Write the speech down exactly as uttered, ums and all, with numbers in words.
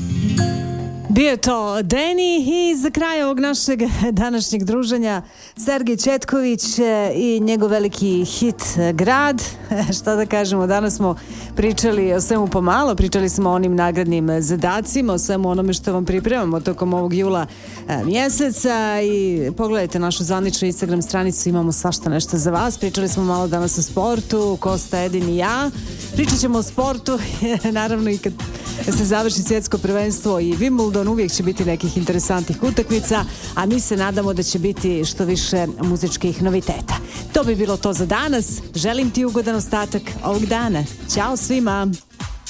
Bio je to Deni i za kraj ovog našeg današnjeg druženja Sergej Četković i njegov veliki hit Grad. Šta da kažemo, danas smo pričali o svemu pomalo, pričali smo o onim nagradnim zadacima, o svemu onome što vam pripremamo tokom ovog jula mjeseca i pogledajte našu zvaničnu Instagram stranicu, imamo svašta nešto za vas. Pričali smo malo danas o sportu, Kosta, Edin i ja. Pričat ćemo o sportu, naravno i kad se završi svjetsko prvenstvo i Wimbledon, uvijek će biti nekih interesantnih utakmica, a mi se nadamo da će biti što više muzičkih noviteta. To bi bilo to za danas. Želim ti ugodan ostatak ovog dana. Ćao svima!